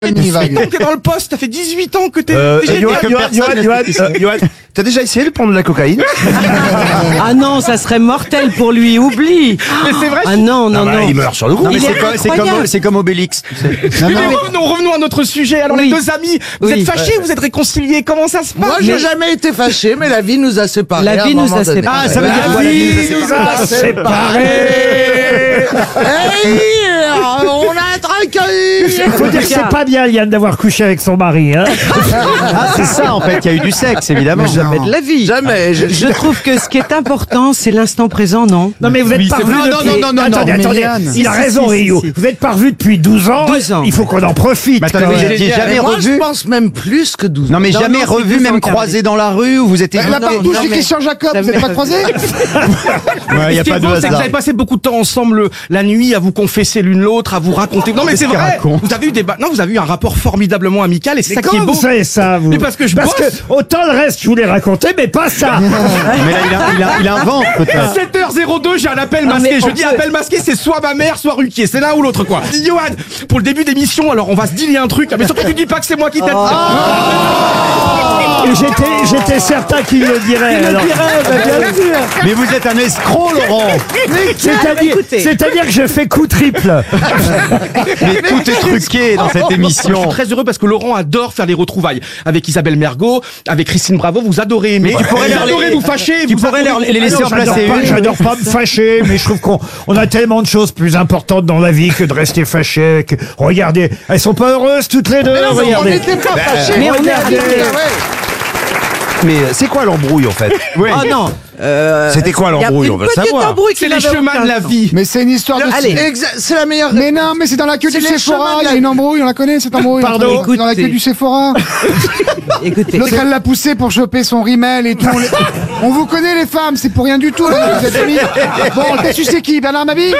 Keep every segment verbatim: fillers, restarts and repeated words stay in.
T'es dans le poste, ça fait dix-huit ans que t'es... Euh, t'es Yoann, génial. Yoann, Yoann, Yoann, euh, Yoann, t'as déjà essayé de prendre de la cocaïne? Ah non, ça serait mortel pour lui, oublie. Mais c'est vrai. Ah non, non, Ah bah, non. il meurt sur le coup. Non mais Il c'est est comme, c'est incroyable. comme, c'est comme Obélix. tu sais. Mais revenons, revenons à notre sujet. Alors Oui. les deux amis, vous Oui. êtes fâchés, vous êtes réconciliés, comment ça se passe? Moi, j'ai jamais été fâché, mais la vie nous a séparés. La à un vie nous moment a donné. séparés. Ah, ça veut dire La quoi, la vie vie nous a nous a séparés. Hey, on a traqué. Faut dire que c'est pas bien, Yann, d'avoir couché avec son mari. Hein. Ah, c'est ça en fait, il y a eu du sexe évidemment. Jamais de la vie. Jamais. Je, Je trouve que ce qui est important, c'est l'instant présent, non? Non, mais vous êtes Oui, pas c'est revu vrai. Non, depuis... non, non, non, attendez, non, mais attendez. Yann. Il Si, a si, raison, si, Rio. si, si. Vous êtes pas revu depuis douze ans. douze ans. Il faut qu'on en profite. Mais attendez, quand vous même. étiez jamais Mais moi, je revu. pense même plus que douze. Non mais Non, jamais non, c'est revu, douze même ans, croisé dans la rue où vous étiez. La non, partouche non, de mais- Christian Jacob, vous Jamais n'êtes pas revu. croisés? Ouais, y a Ce qui pas est de beau, c'est que vous hasard. avez passé beaucoup de temps ensemble la nuit à vous confesser l'une l'autre, à vous raconter. Non mais c'est Qu'est-ce qu'il vrai. raconte Vous avez eu des ba- non, vous avez eu un rapport formidablement amical et c'est Mais ça qui est comment beau. vous savez ça, vous? Mais parce que je Parce bosse. que autant le reste, je vous l'ai raconté, mais pas ça. Mais là il, a, il, a, il invente peut-être. sept heures zéro deux, j'ai un appel Non, masqué. mais Je on dis peut- appel masqué, c'est soit ma mère, soit Ruquier. C'est l'un ou l'autre, quoi. Johan, pour le début d'émission, alors on va se dealer un truc. Mais surtout, tu dis pas que c'est moi qui t'aide. Et J'étais, j'étais certain qu'il le dirait. alors. Mais vous êtes un escroc Laurent. C'est-à-dire, écoutez. c'est-à-dire que je fais coup triple. Mais tout est truqué dans cette Je suis émission. très heureux parce que Laurent adore faire les retrouvailles avec Isabelle Mergo, avec Christine Bravo. Vous adorez, mais tu pourrais vous leur- adorez vous fâcher. Tu vous pourrais leur adorez- les laisser en J'adore placer pas, une. j'adore pas me fâcher, mais je trouve qu'on on a tellement de choses plus importantes dans la vie que de rester fâché. que- Regardez, elles sont pas heureuses toutes les deux. On regardez. n'était pas fâchés. Mais on est Regardez. habitués. Ah ouais. Mais euh, c'est quoi l'embrouille en fait? Oui. Oh non. Euh, C'était quoi y a l'embrouille? une On veut petite savoir. embrouille C'est qu'il les avait chemins aucun de la sens. vie. Mais c'est une histoire de... Allez. Exa- C'est la meilleure... Mais non, mais c'est dans la queue C'est du les Sephora, chemins de il y la- a une embrouille, on la connaît cette embrouille. Pardon Dans la queue Écoutez. du Sephora. Écoutez. L'autre elle l'a poussé pour choper son rimel et tout. On, les- on vous connaît les femmes, c'est pour rien du tout. Là, vous êtes amis. Bon, t'as su c'est qui, Bernard Mabille?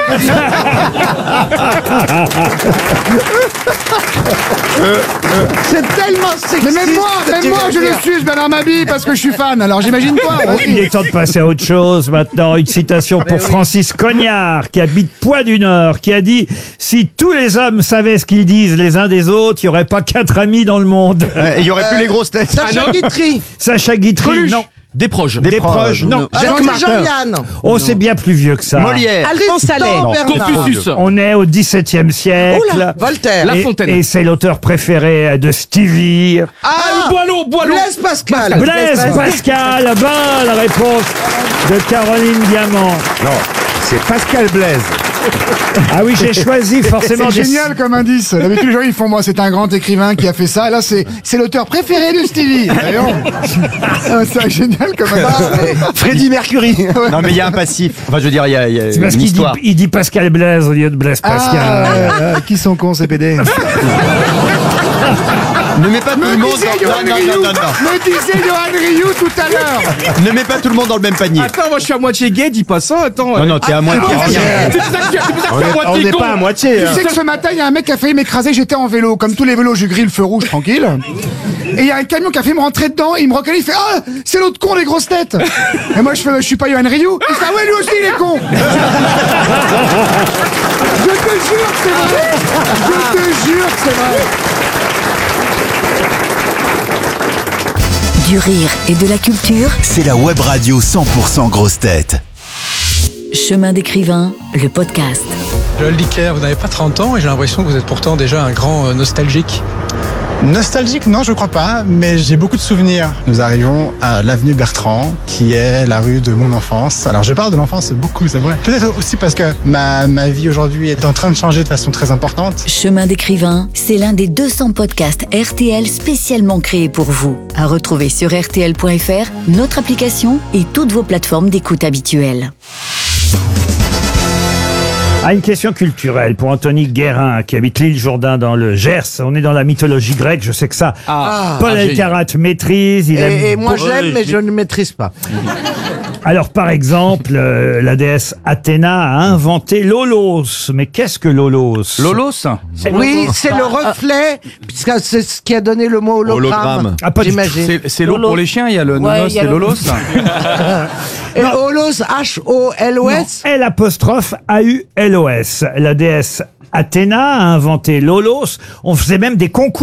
C'est tellement sexiste. Mais même moi, ce que tu même moi viens je de le dire. suis, Bernard Mabille, parce que je suis fan. Alors j'imagine toi. Il est temps de passer à autre chose maintenant. Une citation pour Francis Cognard, qui habite Poix du Nord, qui a dit « Si tous les hommes savaient ce qu'ils disent les uns des autres, il n'y aurait pas quatre amis dans le monde. Ouais, Il y aurait plus les grosses têtes. Sacha Guitry. » Sacha Guitry, Coluche. non. Des proches. Des proches, non. Alors Jacques c'est Jean-Yann. Oh, c'est bien plus vieux que ça. Molière. Alphonse Allais. Bernard. Confucius. On est au dix-septième siècle. Oula, Voltaire. La Et- Fontaine. Et, c'est l'auteur préféré de Stevie. Ah, Boileau, Boileau. Blaise Pascal. Blaise Pascal, bonne réponse de Caroline Diamant. Non, c'est Pascal Blaise. Ah oui, j'ai choisi forcément C'est des... génial comme indice. D'habitude les gens ils font moi c'est un grand écrivain qui a fait ça. Là c'est c'est l'auteur préféré de Stevie. Voyons. Ah, c'est génial comme indice. Freddie Mercury. Non mais il y a un passif. Enfin je veux dire il y a, il y a C'est parce une qu'il dit, histoire. il dit Pascal Blaise au lieu de Blaise Pascal. Ah, euh, qui sont cons ces P D? Ne mets pas tout le Me monde disait dans... Johan Non, non, Rioux, non, non, non. me disait Johan Rioux tout à l'heure. Ne mets pas tout le monde dans le même panier. Attends, moi je suis à moitié gay, dis pas ça, attends. Non non t'es à moitié C'est rien. pour ça que tu es c'est pour ça que On tu es à est- on moitié n'est con. pas à moitié. Tu hein. sais que ce matin, il y a un mec qui a failli m'écraser, j'étais en vélo. Comme tous les vélos, je grille le feu rouge, tranquille. Et il y a un camion qui a fait me rentrer dedans, il me reconnaît, il fait « Ah, c'est l'autre con, les grosses têtes !» Et moi, je fais « Je suis pas Yohan Rioux !» Il fait « Ah ouais, lui aussi, il est con !» Je te jure que c'est vrai. Je te jure que c'est vrai. Du rire et de la culture, C'est la web radio cent pour cent grosse tête. Chemin d'écrivain, le podcast. Joël Dicker, vous n'avez pas trente ans et j'ai l'impression que vous êtes pourtant déjà un grand euh, nostalgique. Nostalgique, non, je crois pas, mais j'ai beaucoup de souvenirs. Nous arrivons à l'avenue Bertrand, qui est la rue de mon enfance. Alors, je parle de l'enfance beaucoup, c'est vrai. Peut-être aussi parce que ma, ma vie aujourd'hui est en train de changer de façon très importante. Chemin d'écrivain, c'est l'un des deux cents podcasts R T L spécialement créés pour vous. À retrouver sur R T L point F R, notre application et toutes vos plateformes d'écoute habituelles. Ah, une question culturelle pour Anthony Guérin, qui habite l'île Jourdain dans le Gers. On est dans la mythologie grecque, je sais que ça, Ah, Paul ah, j'ai- Elkarat maîtrise. Il aime Et, et moi beaucoup- j'aime, mais je ne maîtrise pas. Alors, par exemple, euh, la déesse Athéna a inventé l'holos. Mais qu'est-ce que l'holos? Lolos. Oui, c'est le reflet, puisque c'est ce qui a donné le mot hologramme. Hologramme. Ah, pas du tout. J'imagine. C'est l'eau pour les chiens, il y a le Ouais, nonos il y a et le- Lolos. Et holos, H O L O S. L apostrophe A U L O S. La déesse Athéna a inventé Lolos. On faisait même des concours